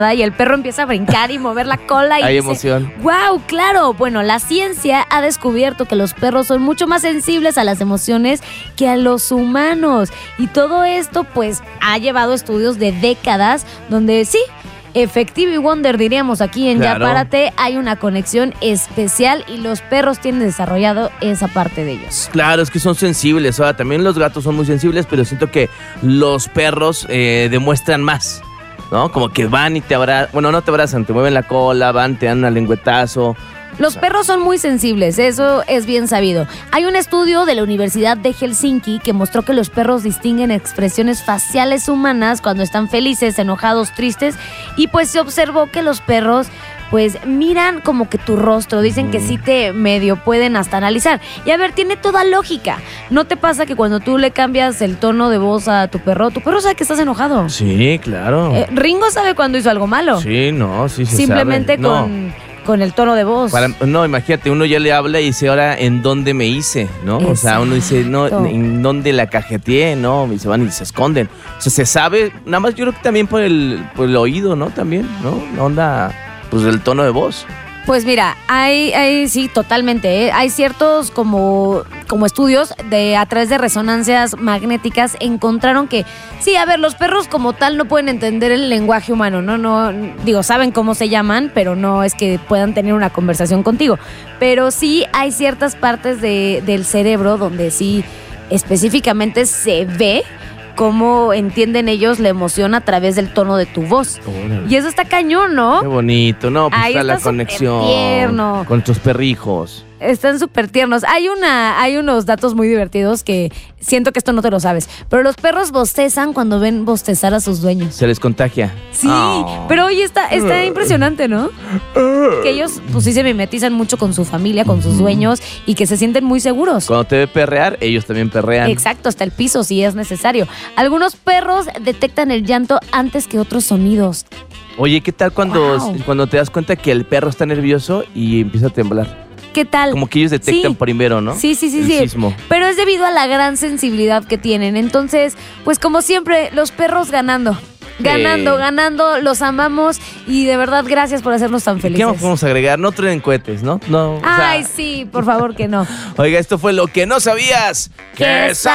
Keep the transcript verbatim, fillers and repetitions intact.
y el perro empieza a brincar y mover la cola y hay dice, emoción. ¡wow! Claro. Bueno, la ciencia ha descubierto que los perros son mucho más sensibles a las emociones que a los humanos. Y todo esto, pues, ha llevado estudios de décadas donde sí, efectivo y wonder, diríamos aquí en Claro. Ya Párate, hay una conexión especial y los perros tienen desarrollado esa parte de ellos. Claro, es que son sensibles. Ahora, también los gatos son muy sensibles, pero siento que los perros eh, demuestran más, ¿no? Como que van y te abrazan. Bueno, no te abrazan, te mueven la cola, van, te dan un lengüetazo. Los perros son muy sensibles, eso es bien sabido. Hay un estudio de la Universidad de Helsinki que mostró que los perros distinguen expresiones faciales humanas cuando están felices, enojados, tristes, y pues se observó que los perros pues miran como que tu rostro, dicen que sí te medio pueden hasta analizar. Y a ver, tiene toda lógica. ¿No te pasa que cuando tú le cambias el tono de voz a tu perro, tu perro sabe que estás enojado? Sí, claro. Eh, Ringo sabe cuando hizo algo malo. Sí, no, sí se Simplemente sabe. No. con... Con el tono de voz. Para- no, imagínate, uno ya le habla y dice, ahora, ¿en dónde me hice? ¿No? O sea, uno dice, no, Exacto. ¿en dónde la cajeteé? No, y se van y se esconden. O sea, se sabe, nada más yo creo que también por el, por el oído, ¿no? También, ¿no? La onda, pues, del tono de voz. Pues mira, hay, hay sí, totalmente. ¿eh? Hay ciertos como, como estudios de a través de resonancias magnéticas encontraron que, sí, a ver, los perros como tal no pueden entender el lenguaje humano, ¿no? No, digo, saben cómo se llaman, pero no es que puedan tener una conversación contigo. Pero sí hay ciertas partes de, del cerebro donde sí específicamente se ve cómo entienden ellos la emoción a través del tono de tu voz. Órale. Y eso está cañón, ¿no? Qué bonito, ¿no? Pues Ahí está la está súper conexión tierno. con tus perrijos. Están súper tiernos. Hay una, hay unos datos muy divertidos que siento que esto no te lo sabes. Pero los perros bostezan cuando ven bostezar a sus dueños. Se les contagia. Sí, Oh. pero oye, está, está impresionante, ¿no? Que ellos, pues sí, se mimetizan mucho con su familia, con sus dueños y que se sienten muy seguros. Cuando te ve perrear, ellos también perrean. Exacto, hasta el piso si es necesario. Algunos perros detectan el llanto antes que otros sonidos. Oye, ¿qué tal cuando, Wow. cuando te das cuenta que el perro está nervioso y empieza a temblar? ¿Qué tal? Como que ellos detectan Sí. primero, ¿no? Sí, sí, sí, El sí. sismo. Pero es debido a la gran sensibilidad que tienen. Entonces, pues como siempre, los perros ganando. Ganando, Sí. ganando, los amamos y de verdad gracias por hacernos tan ¿Qué felices. más podemos agregar? No truenen cohetes, ¿no? No. o sea, Ay, sí, por favor que no. Oiga, esto fue lo que no sabías. Que